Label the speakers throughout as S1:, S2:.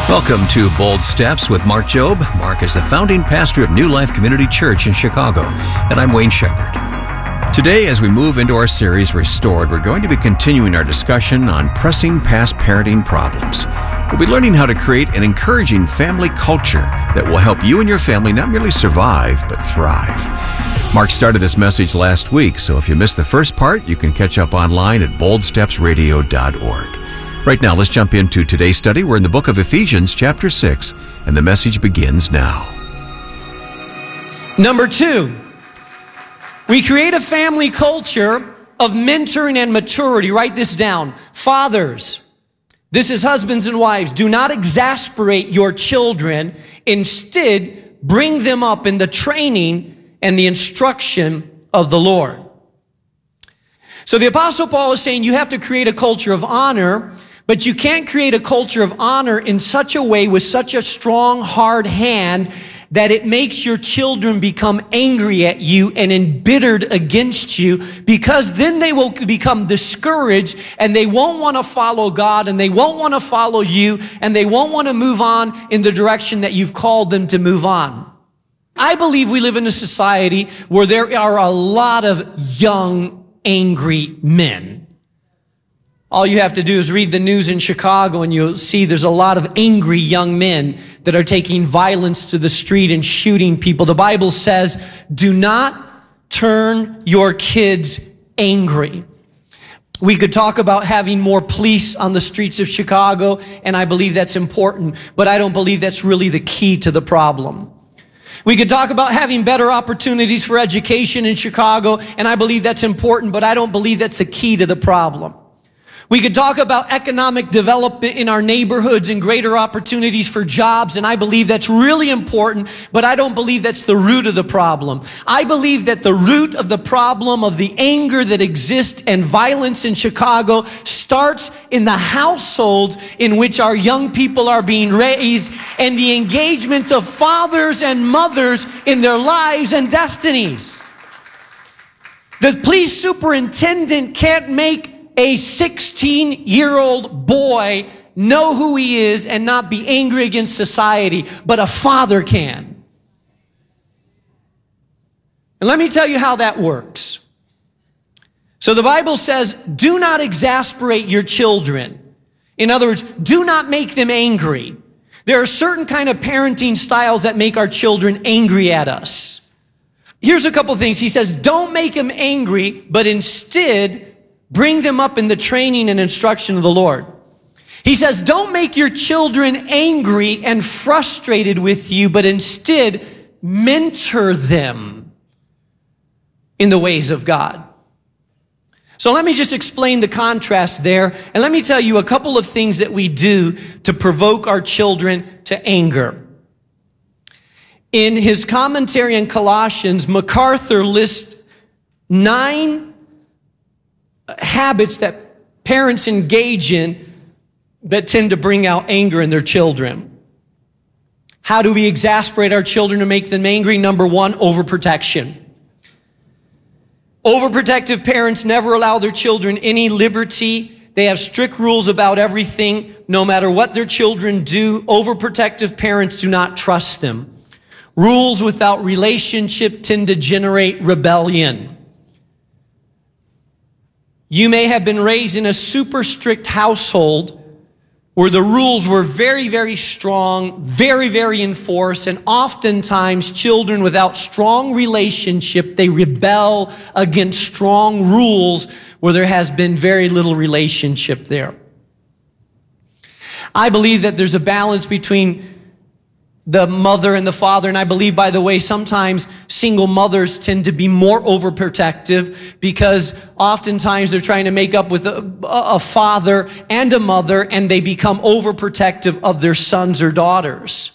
S1: Welcome to Bold Steps with Mark Jobe. Mark is the founding pastor of New Life Community Church in Chicago, and I'm Wayne Shepherd. Today, as we move into our series, Restored, we're going to be continuing our discussion on pressing past parenting problems. We'll be learning how to create an encouraging family culture that will help you and your family not merely survive, but thrive. Mark started this message last week, so if you missed the first part, you can catch up online at boldstepsradio.org. Right now, let's jump into today's study. We're in the book of Ephesians, chapter 6, and the message begins now.
S2: Number 2, we create a family culture of mentoring and maturity. Write this down. Fathers, this is husbands and wives, do not exasperate your children. Instead, bring them up in the training and the instruction of the Lord. So the Apostle Paul is saying you have to create a culture of honor, but you can't create a culture of honor in such a way with such a strong, hard hand that it makes your children become angry at you and embittered against you, because then they will become discouraged and they won't want to follow God and they won't want to follow you and they won't want to move on in the direction that you've called them to move on. I believe we live in a society where there are a lot of young, angry men. All you have to do is read the news in Chicago and you'll see there's a lot of angry young men that are taking violence to the street and shooting people. The Bible says, do not turn your kids angry. We could talk about having more police on the streets of Chicago, and I believe that's important, but I don't believe that's really the key to the problem. We could talk about having better opportunities for education in Chicago, and I believe that's important, but I don't believe that's the key to the problem. We could talk about economic development in our neighborhoods and greater opportunities for jobs, and I believe that's really important, but I don't believe that's the root of the problem. I believe that the root of the problem of the anger that exists and violence in Chicago starts in the household in which our young people are being raised and the engagement of fathers and mothers in their lives and destinies. The police superintendent can't make a 16-year-old boy know who he is and not be angry against society, but a father can. And let me tell you how that works. So the Bible says, do not exasperate your children. In other words, do not make them angry. There are certain kind of parenting styles that make our children angry at us. Here's a couple things. He says, don't make them angry, but instead bring them up in the training and instruction of the Lord. He says, don't make your children angry and frustrated with you, but instead mentor them in the ways of God. So let me just explain the contrast there, and let me tell you a couple of things that we do to provoke our children to anger. In his commentary on Colossians, MacArthur lists 9 habits that parents engage in that tend to bring out anger in their children. How do we exasperate our children to make them angry? Number 1, overprotection. Overprotective parents never allow their children any liberty. They have strict rules about everything, no matter what their children do. Overprotective parents do not trust them. Rules without relationship tend to generate rebellion. You may have been raised in a super strict household where the rules were very, very strong, very, very enforced, and oftentimes children without strong relationship, they rebel against strong rules where there has been very little relationship there. I believe that there's a balance between the mother and the father, and I believe, by the way, sometimes single mothers tend to be more overprotective because oftentimes they're trying to make up with a father and a mother, and they become overprotective of their sons or daughters.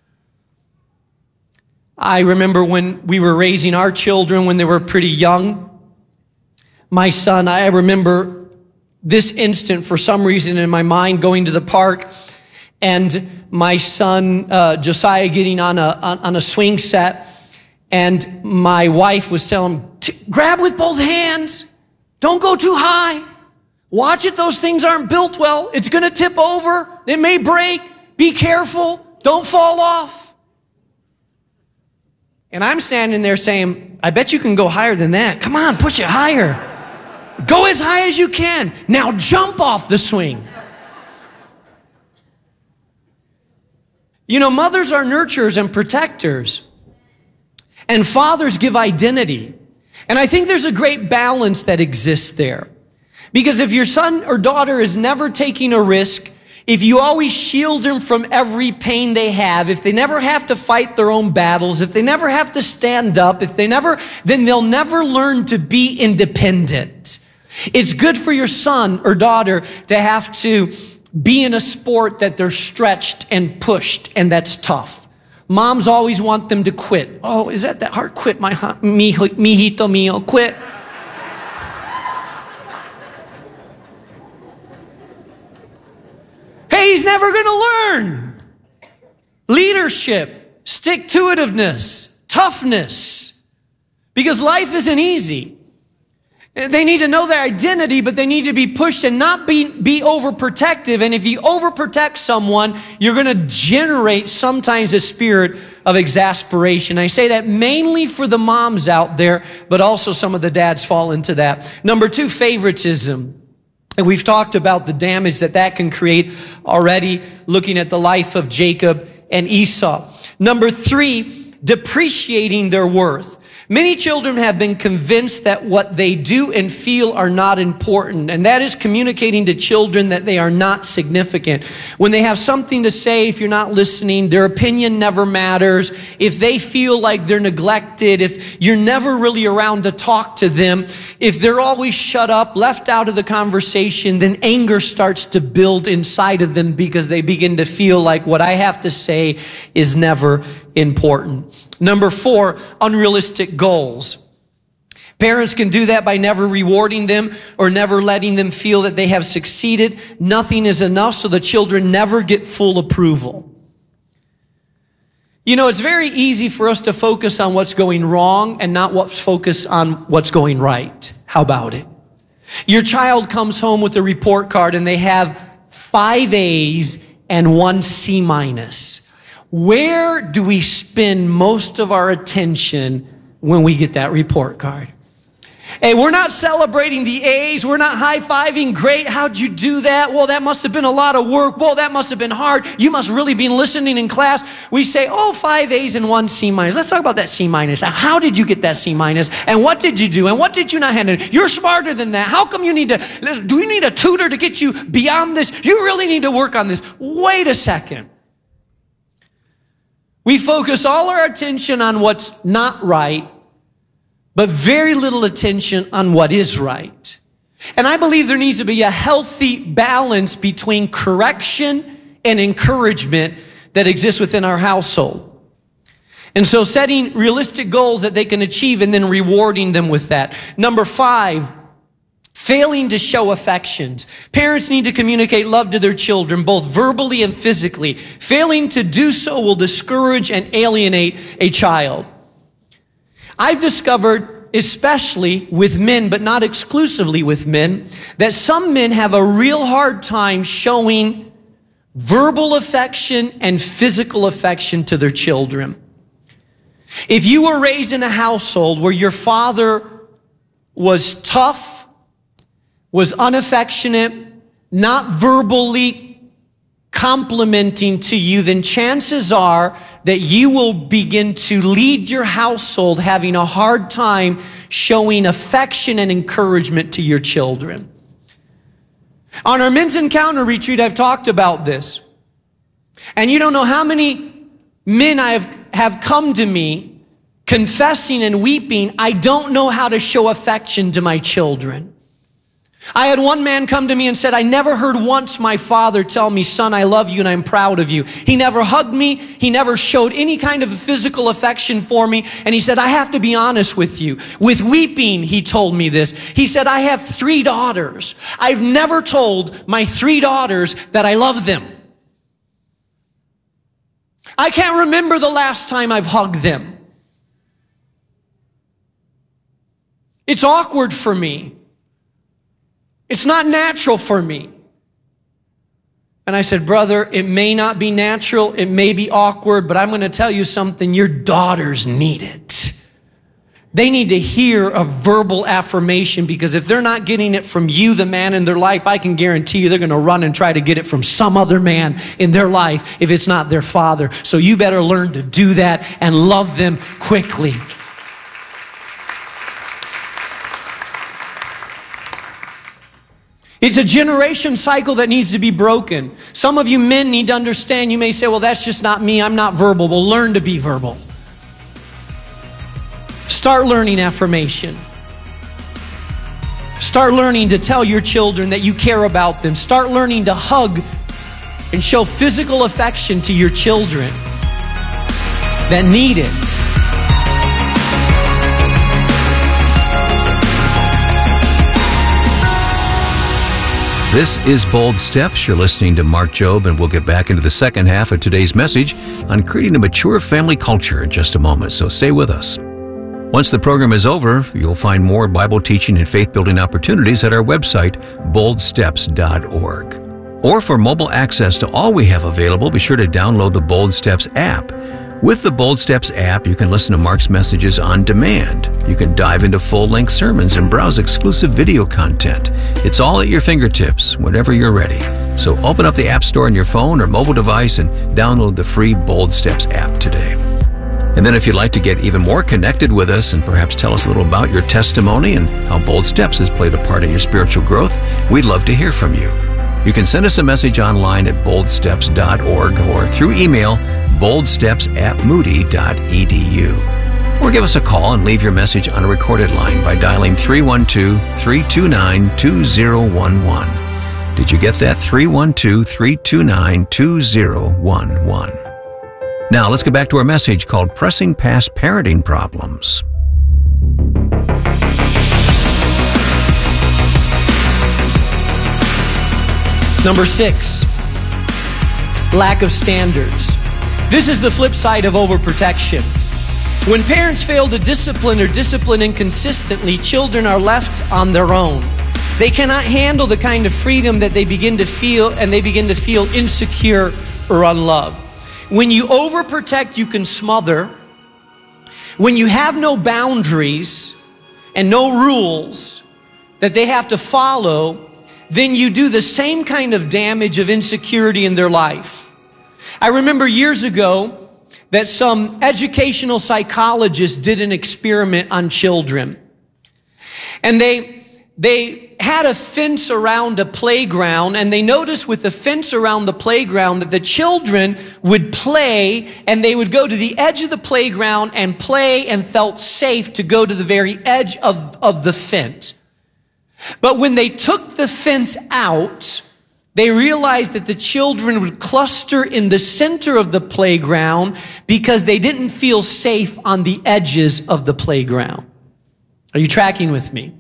S2: I remember when we were raising our children when they were pretty young. My son, I remember this instant for some reason in my mind, going to the park, and my son, Josiah, getting on a swing set, and my wife was telling him, grab with both hands. Don't go too high. Watch it. Those things aren't built well. It's going to tip over. It may break. Be careful. Don't fall off. And I'm standing there saying, I bet you can go higher than that. Come on, push it higher. Go as high as you can. Now jump off the swing. You know, mothers are nurturers and protectors. And fathers give identity. And I think there's a great balance that exists there. Because if your son or daughter is never taking a risk, if you always shield them from every pain they have, if they never have to fight their own battles, if they never have to stand up, then they'll never learn to be independent. It's good for your son or daughter to have to be in a sport that they're stretched and pushed, and that's tough. Moms always want them to quit. Oh, is that hard? Quit, mijito mío, quit. Hey, he's never going to learn. Leadership, stick-to-itiveness, toughness, because life isn't easy. They need to know their identity, but they need to be pushed and not be overprotective. And if you overprotect someone, you're going to generate sometimes a spirit of exasperation. I say that mainly for the moms out there, but also some of the dads fall into that. Number 2, favoritism. And we've talked about the damage that can create already, looking at the life of Jacob and Esau. Number 3, depreciating their worth. Many children have been convinced that what they do and feel are not important, and that is communicating to children that they are not significant. When they have something to say, if you're not listening, their opinion never matters. If they feel like they're neglected, if you're never really around to talk to them, if they're always shut up, left out of the conversation, then anger starts to build inside of them because they begin to feel like what I have to say is never important. Number 4, unrealistic goals. Parents can do that by never rewarding them or never letting them feel that they have succeeded. Nothing is enough, so the children never get full approval. You know, it's very easy for us to focus on what's going wrong and not focus on what's going right. How about it? Your child comes home with a report card and they have 5 A's and 1 C minus. Where do we spend most of our attention when we get that report card? Hey, we're not celebrating the A's. We're not high-fiving. Great, how'd you do that? Well, that must have been a lot of work. Well, that must have been hard. You must really been listening in class. We say, 5 A's and 1 C minus. Let's talk about that C minus. How did you get that C minus? And what did you do? And what did you not handle? You're smarter than that. How come do you need a tutor to get you beyond this? You really need to work on this. Wait a second. We focus all our attention on what's not right, but very little attention on what is right. And I believe there needs to be a healthy balance between correction and encouragement that exists within our household. And so setting realistic goals that they can achieve and then rewarding them with that. Number 5, failing to show affections. Parents need to communicate love to their children, both verbally and physically. Failing to do so will discourage and alienate a child. I've discovered, especially with men, but not exclusively with men, that some men have a real hard time showing verbal affection and physical affection to their children. If you were raised in a household where your father was tough, was unaffectionate, not verbally complimenting to you, then chances are that you will begin to lead your household having a hard time showing affection and encouragement to your children. On our Men's Encounter Retreat, I've talked about this. And you don't know how many men have come to me confessing and weeping, I don't know how to show affection to my children. I had one man come to me and said, I never heard once my father tell me, son, I love you and I'm proud of you. He never hugged me. He never showed any kind of physical affection for me. And he said, I have to be honest with you. With weeping, he told me this. He said, I have 3 daughters. I've never told my 3 daughters that I love them. I can't remember the last time I've hugged them. It's awkward for me. It's not natural for me. And I said, brother, it may not be natural, it may be awkward, but I'm going to tell you something, your daughters need it. They need to hear a verbal affirmation, because if they're not getting it from you, the man in their life, I can guarantee you they're going to run and try to get it from some other man in their life if it's not their father. So you better learn to do that and love them quickly. It's a generation cycle that needs to be broken. Some of you men need to understand, you may say, well, that's just not me, I'm not verbal. Well, learn to be verbal. Start learning affirmation. Start learning to tell your children that you care about them. Start learning to hug and show physical affection to your children that need it.
S1: This is Bold Steps. You're listening to Mark Jobe, and we'll get back into the second half of today's message on creating a mature family culture in just a moment, so stay with us. Once the program is over, you'll find more Bible teaching and faith-building opportunities at our website, boldsteps.org. Or for mobile access to all we have available, be sure to download the Bold Steps app. With the Bold Steps app, you can listen to Mark's messages on demand. You can dive into full-length sermons and browse exclusive video content. It's all at your fingertips whenever you're ready. So open up the App Store on your phone or mobile device and download the free Bold Steps app today. And then if you'd like to get even more connected with us and perhaps tell us a little about your testimony and how Bold Steps has played a part in your spiritual growth, we'd love to hear from you. You can send us a message online at boldsteps.org or through email, boldsteps@moody.edu. Or give us a call and leave your message on a recorded line by dialing 312-329-2011. Did you get that? 312-329-2011. Now let's get back to our message called Pressing Past Parenting Problems.
S2: Number 6, lack of standards. This is the flip side of overprotection. When parents fail to discipline or discipline inconsistently, children are left on their own. They cannot handle the kind of freedom that they begin to feel, and they begin to feel insecure or unloved. When you overprotect, you can smother. When you have no boundaries and no rules that they have to follow, then you do the same kind of damage of insecurity in their life. I remember years ago that some educational psychologists did an experiment on children. And they had a fence around a playground, and they noticed with the fence around the playground that the children would play, and they would go to the edge of the playground and play and felt safe to go to the very edge of the fence. But when they took the fence out, they realized that the children would cluster in the center of the playground because they didn't feel safe on the edges of the playground. Are you tracking with me?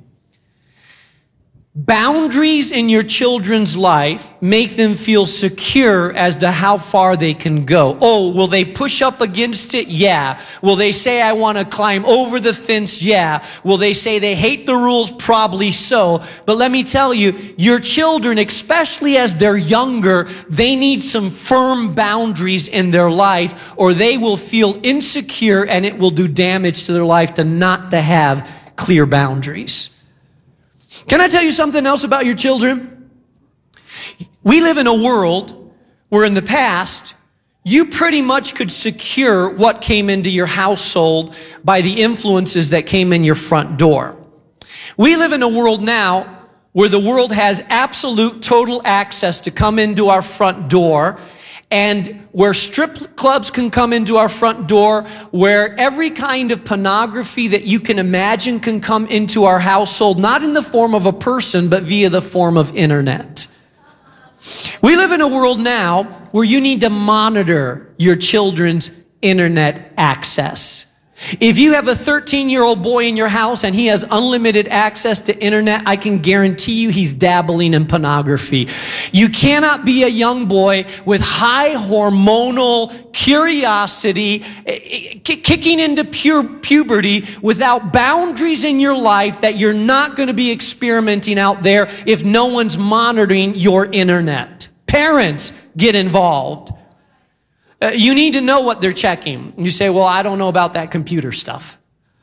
S2: Boundaries in your children's life make them feel secure as to how far they can go. Oh, will they push up against it? Yeah. Will they say, I want to climb over the fence? Yeah. Will they say they hate the rules? Probably so. But let me tell you, your children, especially as they're younger, they need some firm boundaries in their life, or they will feel insecure, and it will do damage to their life to not to have clear boundaries. Can I tell you something else about your children? We live in a world where in the past, you pretty much could secure what came into your household by the influences that came in your front door. We live in a world now where the world has absolute total access to come into our front door, and where strip clubs can come into our front door, where every kind of pornography that you can imagine can come into our household, not in the form of a person, but via the form of internet. We live in a world now where you need to monitor your children's internet access. If you have a 13-year-old boy in your house and he has unlimited access to internet, I can guarantee you he's dabbling in pornography. You cannot be a young boy with high hormonal curiosity, kicking into puberty without boundaries in your life that you're not going to be experimenting out there if no one's monitoring your internet. Parents, get involved. You need to know what they're checking. You say, well, I don't know about that computer stuff.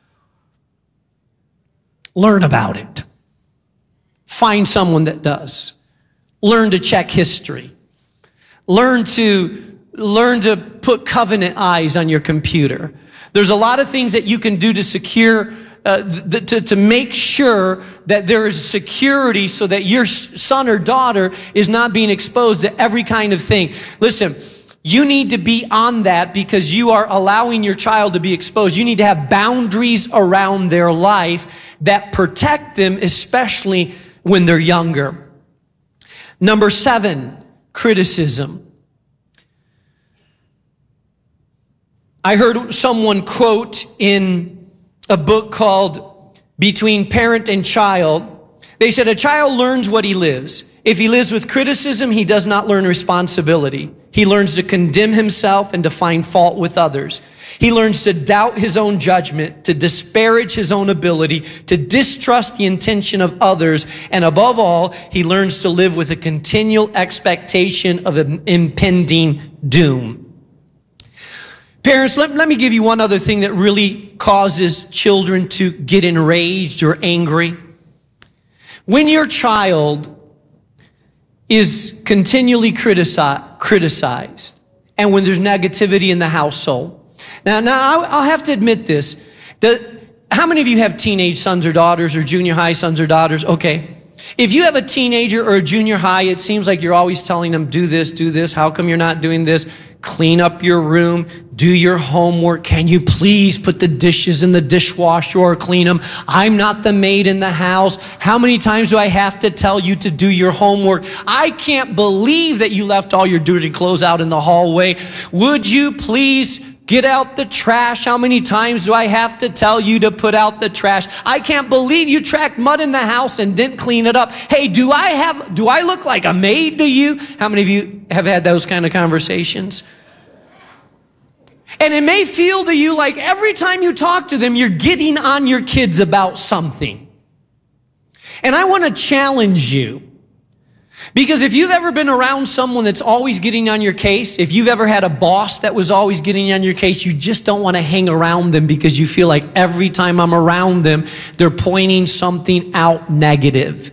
S2: Learn about it. Find someone that does. Learn to check history. Learn to put covenant eyes on your computer. There's a lot of things that you can do to secure, to make sure that there is security so that your son or daughter is not being exposed to every kind of thing. Listen, you need to be on that because you are allowing your child to be exposed. You need to have boundaries around their life that protect them, especially when they're younger. Number 7, criticism. I heard someone quote in a book called Between Parent and Child. They said, a child learns what he lives. If he lives with criticism, he does not learn responsibility. He learns to condemn himself and to find fault with others. He learns to doubt his own judgment, to disparage his own ability, to distrust the intention of others, and above all, he learns to live with a continual expectation of an impending doom. Parents, let me give you one other thing that really causes children to get enraged or angry. When your child is continually criticized, and when there's negativity in the household. Now I'll have to admit this. How many of you have teenage sons or daughters or junior high sons or daughters? Okay. If you have a teenager or a junior high, it seems like you're always telling them, do this. How come you're not doing this? Clean up your room. Do your homework. Can you please put the dishes in the dishwasher or clean them? I'm not the maid in the house. How many times do I have to tell you to do your homework? I can't believe that you left all your dirty clothes out in the hallway. Would you please get out the trash? How many times do I have to tell you to put out the trash? I can't believe you tracked mud in the house and didn't clean it up. Hey, do I look like a maid to you? How many of you have had those kind of conversations? And it may feel to you like every time you talk to them, you're getting on your kids about something. And I want to challenge you. Because if you've ever been around someone that's always getting on your case, if you've ever had a boss that was always getting on your case, you just don't want to hang around them because you feel like every time I'm around them, they're pointing something out negative.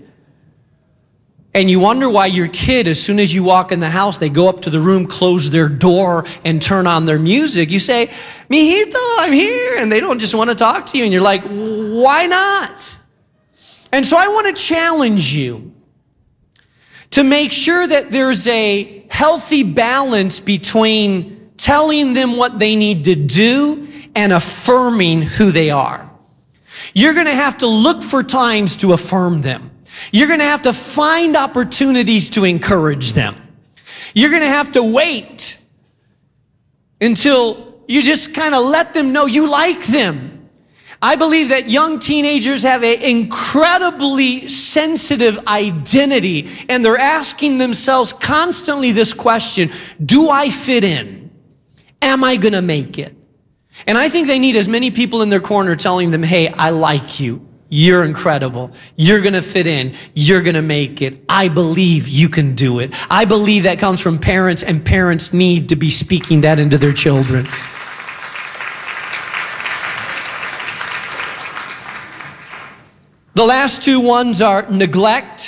S2: And you wonder why your kid, as soon as you walk in the house, they go up to the room, close their door, and turn on their music. You say, mijito, I'm here. And they don't just want to talk to you. And you're like, why not? And so I want to challenge you to make sure that there's a healthy balance between telling them what they need to do and affirming who they are. You're going to have to look for times to affirm them. You're going to have to find opportunities to encourage them. You're going to have to wait until you just kind of let them know you like them. I believe that young teenagers have an incredibly sensitive identity, and they're asking themselves constantly this question, do I fit in? Am I going to make it? And I think they need as many people in their corner telling them, hey, I like you. You're incredible. You're going to fit in. You're going to make it. I believe you can do it. I believe that comes from parents, and parents need to be speaking that into their children. The last two ones are neglect.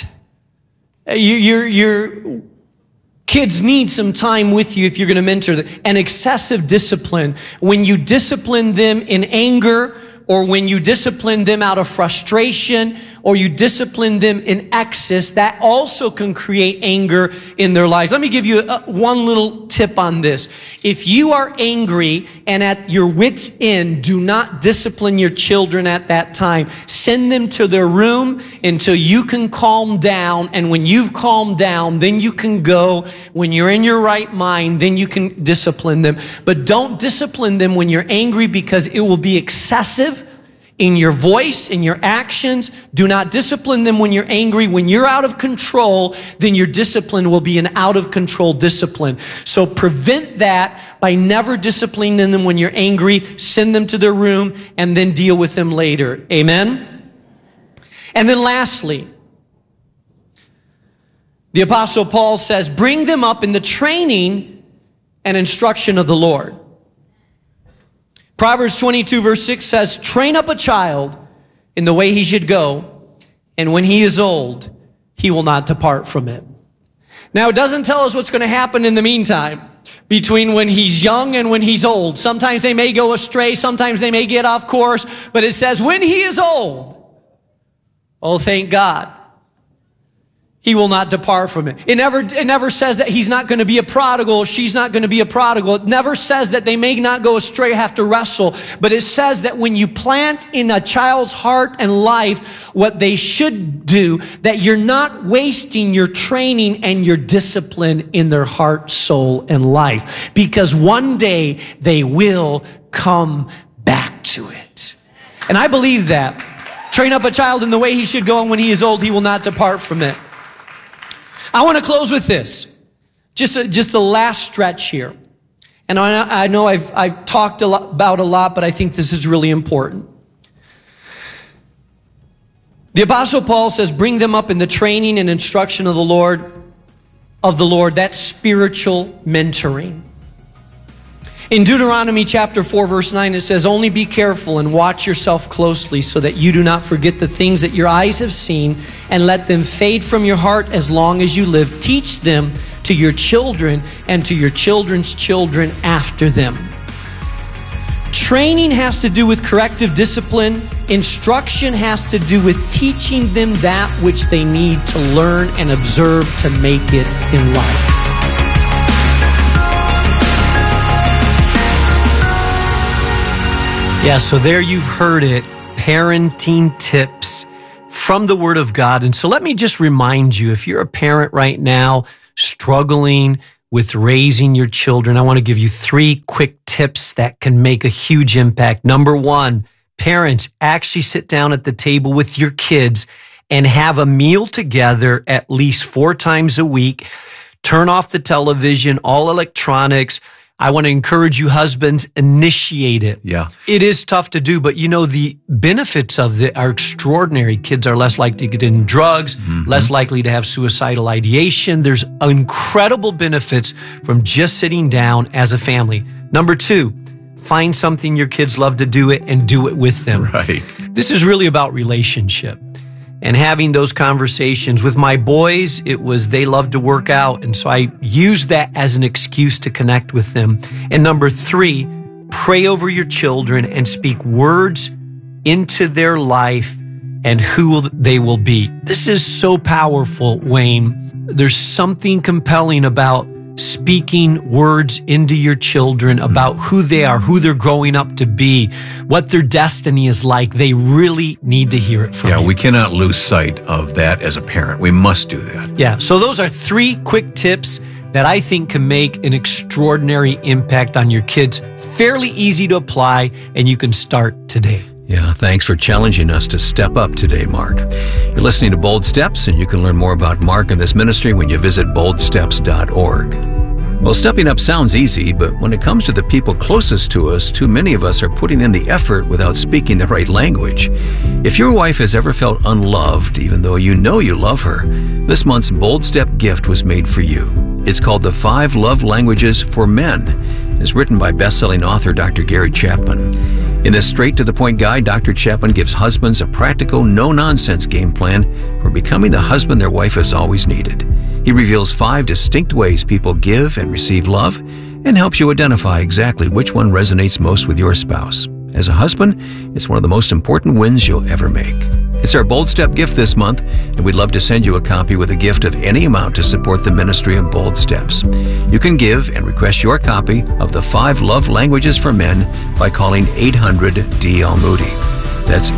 S2: Your kids need some time with you if you're going to mentor them. And excessive discipline. When you discipline them in anger, or when you discipline them out of frustration, or you discipline them in excess, that also can create anger in their lives. Let me give you one little tip on this. If you are angry and at your wit's end, do not discipline your children at that time. Send them to their room until you can calm down. And when you've calmed down, then you can go. When you're in your right mind, then you can discipline them. But don't discipline them when you're angry, because it will be excessive in your voice, in your actions. Do not discipline them when you're angry. When you're out of control, then your discipline will be an out of control discipline. So prevent that by never disciplining them when you're angry. Send them to their room and then deal with them later. Amen? And then lastly, The Apostle Paul says, bring them up in the training and instruction of the Lord. Proverbs 22 verse 6 says, train up a child in the way he should go, and when he is old, he will not depart from it. Now, it doesn't tell us what's going to happen in the meantime between when he's young and when he's old. Sometimes they may go astray. Sometimes they may get off course. But it says when he is old, oh, thank God, he will not depart from it. It never says that he's not going to be a prodigal, she's not going to be a prodigal. It never says that they may not go astray, have to wrestle. But it says that when you plant in a child's heart and life what they should do, that you're not wasting your training and your discipline in their heart, soul, and life. Because one day they will come back to it. And I believe that. Train up a child in the way he should go, and when he is old, he will not depart from it. I want to close with this, just a last stretch here. And I know I've talked about a lot, but I think this is really important. The Apostle Paul says, bring them up in the training and instruction of the Lord. That's spiritual mentoring. In Deuteronomy chapter 4, verse 9, it says, only be careful and watch yourself closely so that you do not forget the things that your eyes have seen and let them fade from your heart as long as you live. Teach them to your children and to your children's children after them. Training has to do with corrective discipline. Instruction has to do with teaching them that which they need to learn and observe to make it in life. Yeah, so there you've heard it, parenting tips from the Word of God. And so let me just remind you, if you're a parent right now struggling with raising your children, I want to give you 3 quick tips that can make a huge impact. Number 1, parents, actually sit down at the table with your kids and have a meal together at least 4 times a week. Turn off the television, all electronics. I want to encourage you husbands, initiate it.
S1: Yeah.
S2: It is tough to do, but you know, the benefits of it are extraordinary. Kids are less likely to get in drugs, less likely to have suicidal ideation. There's incredible benefits from just sitting down as a family. Number 2, find something your kids love to do it and do it with them.
S1: Right.
S2: This is really about relationship. And having those conversations with my boys, they loved to work out. And so I used that as an excuse to connect with them. And number 3, pray over your children and speak words into their life and who they will be. This is so powerful, Wayne. There's something compelling about speaking words into your children about who they are, who they're growing up to be, what their destiny is like. They really need to hear it from you.
S1: Yeah, we cannot lose sight of that as a parent. We must do that.
S2: Yeah, so those are 3 quick tips that I think can make an extraordinary impact on your kids. Fairly easy to apply, and you can start today.
S1: Yeah, thanks for challenging us to step up today, Mark. You're listening to Bold Steps, and you can learn more about Mark and this ministry when you visit boldsteps.org. Well, stepping up sounds easy, but when it comes to the people closest to us, too many of us are putting in the effort without speaking the right language. If your wife has ever felt unloved, even though you know you love her, this month's Bold Step gift was made for you. It's called The 5 Love Languages for Men. It's written by best-selling author Dr. Gary Chapman. In this straight-to-the-point guide, Dr. Chapman gives husbands a practical, no-nonsense game plan for becoming the husband their wife has always needed. He reveals 5 distinct ways people give and receive love and helps you identify exactly which one resonates most with your spouse. As a husband, it's one of the most important wins you'll ever make. It's our Bold Step gift this month, and we'd love to send you a copy with a gift of any amount to support the ministry of Bold Steps. You can give and request your copy of the 5 Love Languages for Men by calling 800-DL Moody. That's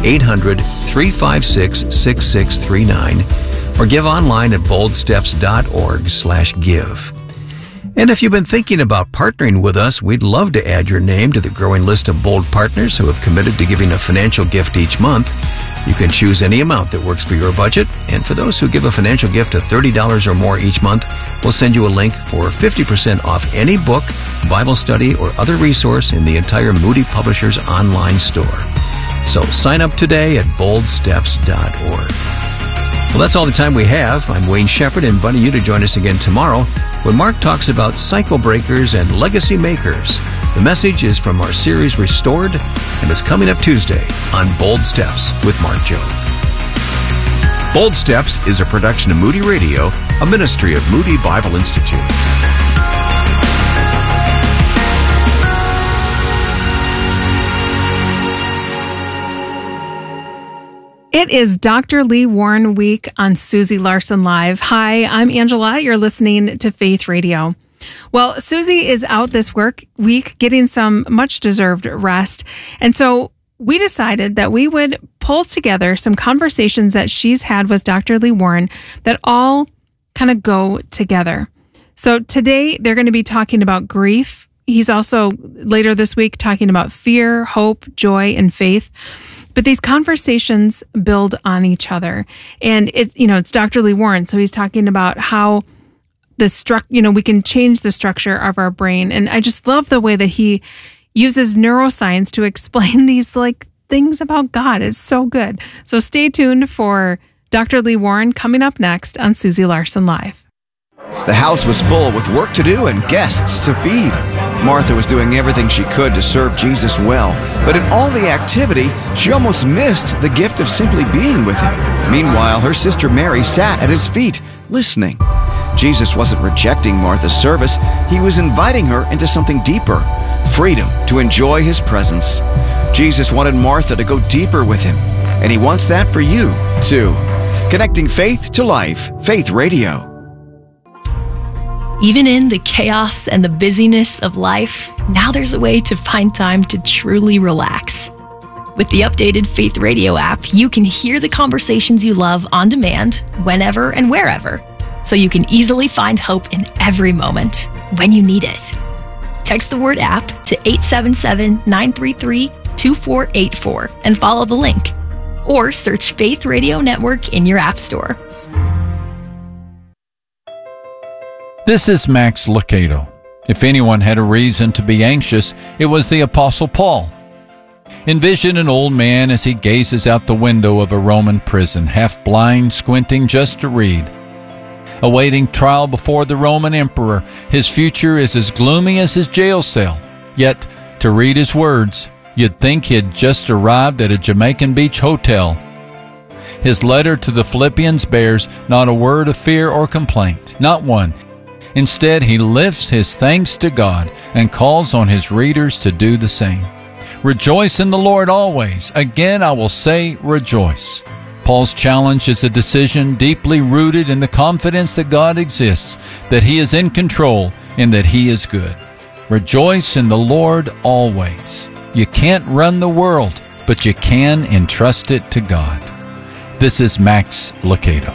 S1: 800-356-6639, or give online at boldsteps.org/give. And if you've been thinking about partnering with us, we'd love to add your name to the growing list of bold partners who have committed to giving a financial gift each month. You can choose any amount that works for your budget, and for those who give a financial gift of $30 or more each month, we'll send you a link for 50% off any book, Bible study, or other resource in the entire Moody Publishers online store. So sign up today at boldsteps.org. Well, that's all the time we have. I'm Wayne Shepherd, inviting you to join us again tomorrow when Mark talks about cycle breakers and legacy makers. The message is from our series Restored and is coming up Tuesday on Bold Steps with Mark Jobe. Bold Steps is a production of Moody Radio, a ministry of Moody Bible Institute.
S3: It is Dr. Lee Warren Week on Susie Larson Live. Hi, I'm Angela. You're listening to Faith Radio. Well, Susie is out this week getting some much-deserved rest. And so we decided that we would pull together some conversations that she's had with Dr. Lee Warren that all kind of go together. So today they're going to be talking about grief. He's also later this week talking about fear, hope, joy, and faith. But these conversations build on each other. And it's Dr. Lee Warren. So he's talking about how we can change the structure of our brain. And I just love the way that he uses neuroscience to explain these things about God. It's so good. So stay tuned for Dr. Lee Warren coming up next on Susie Larson Live.
S4: The house was full with work to do and guests to feed. Martha was doing everything she could to serve Jesus well, but in all the activity, she almost missed the gift of simply being with him. Meanwhile, her sister Mary sat at his feet, listening. Jesus wasn't rejecting Martha's service. He was inviting her into something deeper, freedom to enjoy his presence. Jesus wanted Martha to go deeper with him, and he wants that for you, too. Connecting faith to life, Faith Radio.
S5: Even in the chaos and the busyness of life, now there's a way to find time to truly relax. With the updated Faith Radio app, you can hear the conversations you love on demand, whenever and wherever, so you can easily find hope in every moment when you need it. Text the word app to 877-933-2484 and follow the link. Or search Faith Radio Network in your app store.
S6: This is Max Lucado. If anyone had a reason to be anxious, it was the Apostle Paul. Envision an old man as he gazes out the window of a Roman prison, half blind, squinting just to read. Awaiting trial before the Roman emperor, his future is as gloomy as his jail cell. Yet, to read his words, you'd think he had just arrived at a Jamaican Beach hotel. His letter to the Philippians bears not a word of fear or complaint, not one. Instead, he lifts his thanks to God and calls on his readers to do the same. Rejoice in the Lord always. Again, I will say rejoice. Paul's challenge is a decision deeply rooted in the confidence that God exists, that he is in control, and that he is good. Rejoice in the Lord always. You can't run the world, but you can entrust it to God. This is Max Lucado.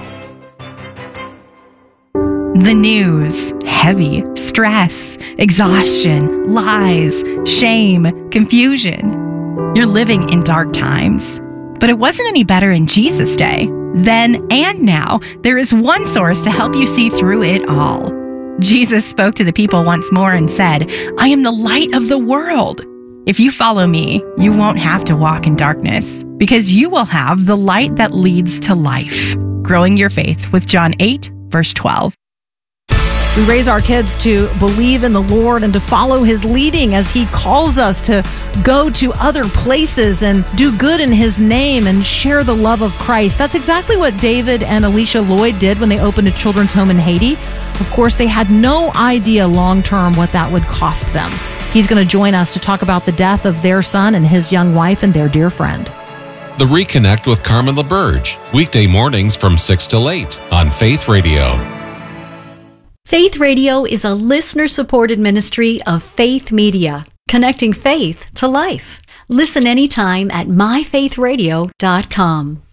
S7: The news, heavy, stress, exhaustion, lies, shame, confusion. You're living in dark times. But it wasn't any better in Jesus' day. Then and now, there is one source to help you see through it all. Jesus spoke to the people once more and said, I am the light of the world. If you follow me, you won't have to walk in darkness, because you will have the light that leads to life. Growing your faith with John 8, verse 12.
S8: We raise our kids to believe in the Lord and to follow his leading as he calls us to go to other places and do good in his name and share the love of Christ. That's exactly what David and Alicia Lloyd did when they opened a children's home in Haiti. Of course, they had no idea long-term what that would cost them. He's going to join us to talk about the death of their son and his young wife and their dear friend.
S9: The Reconnect with Carmen LaBerge, weekday mornings from 6 till 8 on Faith Radio.
S10: Faith Radio is a listener-supported ministry of Faith Media, connecting faith to life. Listen anytime at myfaithradio.com.